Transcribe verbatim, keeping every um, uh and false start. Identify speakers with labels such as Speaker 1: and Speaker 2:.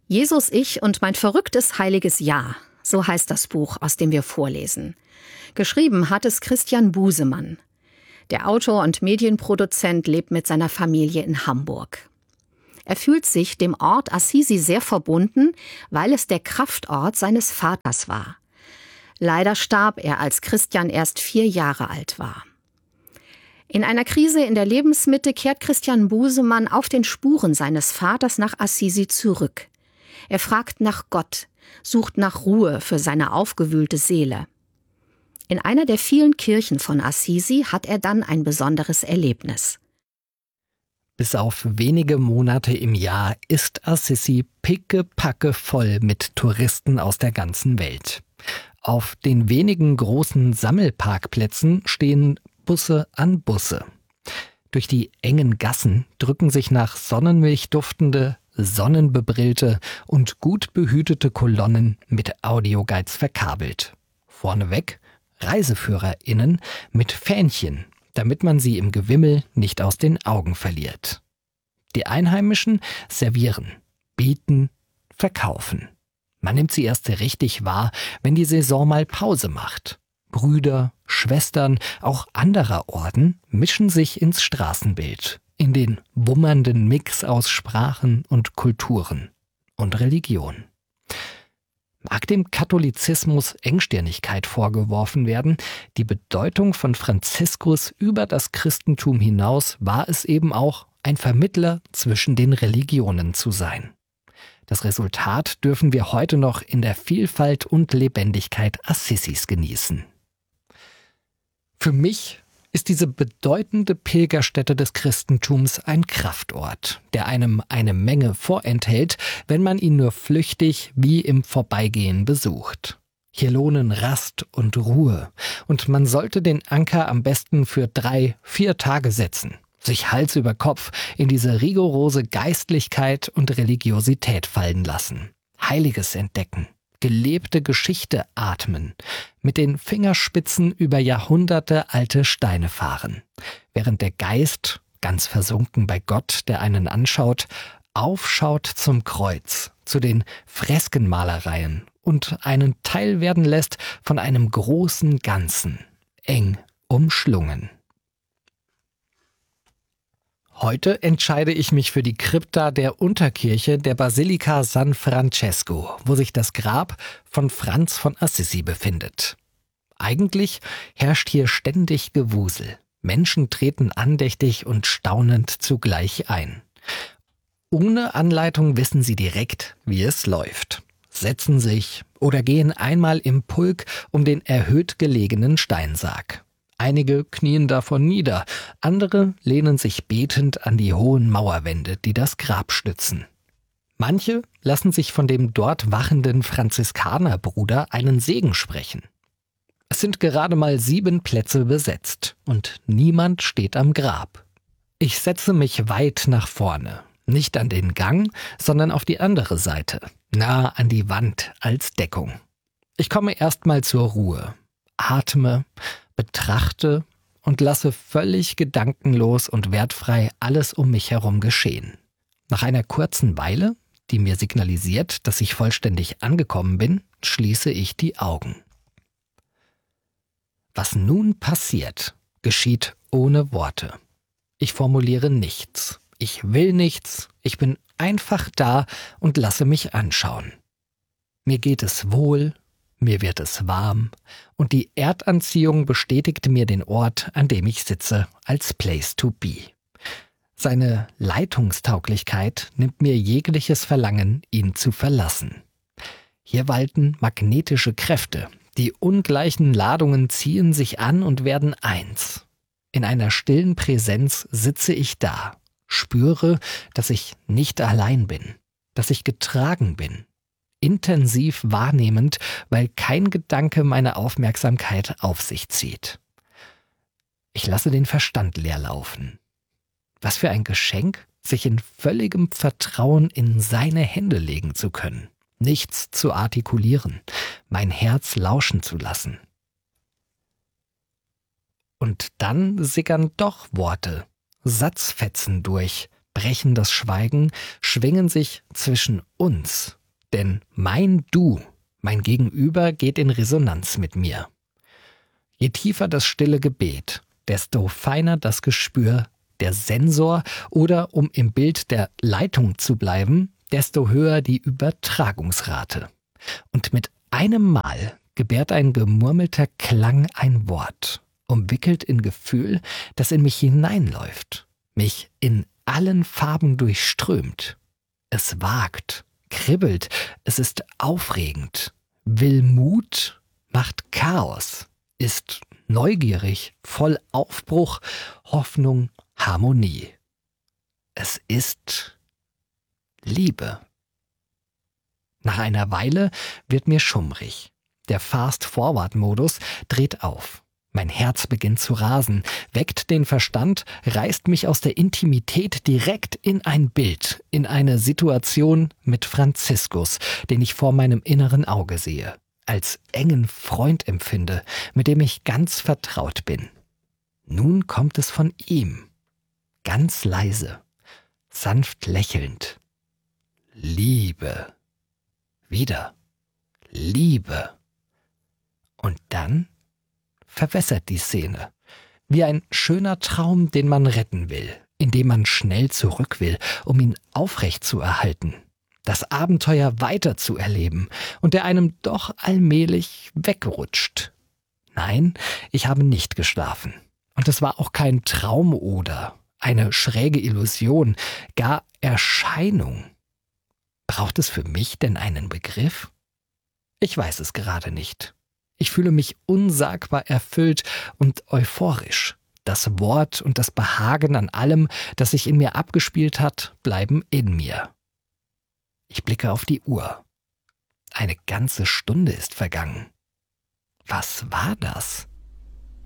Speaker 1: Jesus, ich und mein verrücktes heiliges Jahr. So heißt das Buch, aus dem wir vorlesen. Geschrieben hat es Christian Busemann. Der Autor und Medienproduzent lebt mit seiner Familie in Hamburg. Er fühlt sich dem Ort Assisi sehr verbunden, weil es der Kraftort seines Vaters war. Leider starb er, als Christian erst vier Jahre alt war. In einer Krise in der Lebensmitte kehrt Christian Busemann auf den Spuren seines Vaters nach Assisi zurück. Er fragt nach Gott, sucht nach Ruhe für seine aufgewühlte Seele. In einer der vielen Kirchen von Assisi hat er dann ein besonderes Erlebnis.
Speaker 2: Bis auf wenige Monate im Jahr ist Assisi pickepacke voll mit Touristen aus der ganzen Welt. Auf den wenigen großen Sammelparkplätzen stehen Busse an Busse. Durch die engen Gassen drücken sich nach Sonnenmilch duftende, sonnenbebrillte und gut behütete Kolonnen mit Audioguides verkabelt. Vorneweg ReiseführerInnen mit Fähnchen, damit man sie im Gewimmel nicht aus den Augen verliert. Die Einheimischen servieren, bieten, verkaufen. Man nimmt sie erst richtig wahr, wenn die Saison mal Pause macht. Brüder, Schwestern, auch anderer Orden mischen sich ins Straßenbild, in den wummernden Mix aus Sprachen und Kulturen und Religion. Mag dem Katholizismus Engstirnigkeit vorgeworfen werden, die Bedeutung von Franziskus über das Christentum hinaus war es eben auch, ein Vermittler zwischen den Religionen zu sein. Das Resultat dürfen wir heute noch in der Vielfalt und Lebendigkeit Assisis genießen. Für mich ist diese bedeutende Pilgerstätte des Christentums ein Kraftort, der einem eine Menge vorenthält, wenn man ihn nur flüchtig wie im Vorbeigehen besucht. Hier lohnen Rast und Ruhe, und man sollte den Anker am besten für drei, vier Tage setzen, sich Hals über Kopf in diese rigorose Geistlichkeit und Religiosität fallen lassen, Heiliges entdecken, gelebte Geschichte atmen, mit den Fingerspitzen über Jahrhunderte alte Steine fahren, während der Geist, ganz versunken bei Gott, der einen anschaut, aufschaut zum Kreuz, zu den Freskenmalereien und einen Teil werden lässt von einem großen Ganzen, eng umschlungen. Heute entscheide ich mich für die Krypta der Unterkirche der Basilika San Francesco, wo sich das Grab von Franz von Assisi befindet. Eigentlich herrscht hier ständig Gewusel. Menschen treten andächtig und staunend zugleich ein. Ohne Anleitung wissen sie direkt, wie es läuft, setzen sich oder gehen einmal im Pulk um den erhöht gelegenen Steinsarg. Einige knien davon nieder, andere lehnen sich betend an die hohen Mauerwände, die das Grab stützen. Manche lassen sich von dem dort wachenden Franziskanerbruder einen Segen sprechen. Es sind gerade mal sieben Plätze besetzt und niemand steht am Grab. Ich setze mich weit nach vorne, nicht an den Gang, sondern auf die andere Seite, nah an die Wand als Deckung. Ich komme erstmal zur Ruhe, atme, betrachte und lasse völlig gedankenlos und wertfrei alles um mich herum geschehen. Nach einer kurzen Weile, die mir signalisiert, dass ich vollständig angekommen bin, schließe ich die Augen. Was nun passiert, geschieht ohne Worte. Ich formuliere nichts, ich will nichts, ich bin einfach da und lasse mich anschauen. Mir geht es wohl, mir wird es warm und die Erdanziehung bestätigt mir den Ort, an dem ich sitze, als Place to be. Seine Leitungstauglichkeit nimmt mir jegliches Verlangen, ihn zu verlassen. Hier walten magnetische Kräfte, die ungleichen Ladungen ziehen sich an und werden eins. In einer stillen Präsenz sitze ich da, spüre, dass ich nicht allein bin, dass ich getragen bin. Intensiv wahrnehmend, weil kein Gedanke meine Aufmerksamkeit auf sich zieht. Ich lasse den Verstand leer laufen. Was für ein Geschenk, sich in völligem Vertrauen in seine Hände legen zu können, nichts zu artikulieren, mein Herz lauschen zu lassen. Und dann sickern doch Worte, Satzfetzen durch, brechen das Schweigen, schwingen sich zwischen uns Denn mein Du, mein Gegenüber, geht in Resonanz mit mir. Je tiefer das stille Gebet, desto feiner das Gespür, der Sensor oder, um im Bild der Leitung zu bleiben, desto höher die Übertragungsrate. Und mit einem Mal gebärt ein gemurmelter Klang ein Wort, umwickelt in Gefühl, das in mich hineinläuft, mich in allen Farben durchströmt. Es wagt, kribbelt, es ist aufregend, will Mut, macht Chaos, ist neugierig, voll Aufbruch, Hoffnung, Harmonie. Es ist Liebe. Nach einer Weile wird mir schummrig. Der Fast-Forward-Modus dreht auf. Mein Herz beginnt zu rasen, weckt den Verstand, reißt mich aus der Intimität direkt in ein Bild, in eine Situation mit Franziskus, den ich vor meinem inneren Auge sehe, als engen Freund empfinde, mit dem ich ganz vertraut bin. Nun kommt es von ihm, ganz leise, sanft lächelnd. Liebe. Wieder. Liebe. Und dann verwässert die Szene. Wie ein schöner Traum, den man retten will, in dem man schnell zurück will, um ihn aufrecht zu erhalten, das Abenteuer weiter zu erleben und der einem doch allmählich wegrutscht. Nein, ich habe nicht geschlafen. Und es war auch kein Traum oder eine schräge Illusion, gar Erscheinung. Braucht es für mich denn einen Begriff? Ich weiß es gerade nicht. Ich fühle mich unsagbar erfüllt und euphorisch. Das Wort und das Behagen an allem, das sich in mir abgespielt hat, bleiben in mir. Ich blicke auf die Uhr. Eine ganze Stunde ist vergangen. Was war das?